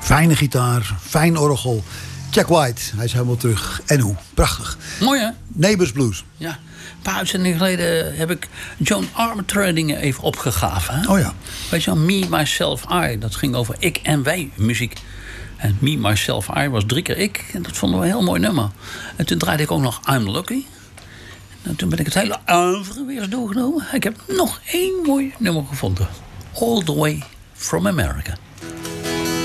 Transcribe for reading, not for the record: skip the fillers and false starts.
Fijne gitaar, fijn orgel. Jack White, hij is helemaal terug. En hoe? Prachtig. Mooi hè? Neighbors Blues. Ja. Een paar uitzendingen geleden heb ik Joan Armatrading even opgegraven. Hè? Oh ja. Weet je wel, Me, Myself, I. Dat ging over ik en wij muziek. En Me, Myself, I was 3 keer ik. En dat vonden we een heel mooi nummer. En toen draaide ik ook nog I'm Lucky. En toen ben ik het hele oeuvre weer eens doorgenomen. Ik heb nog 1 mooi nummer gevonden. All the Way from America.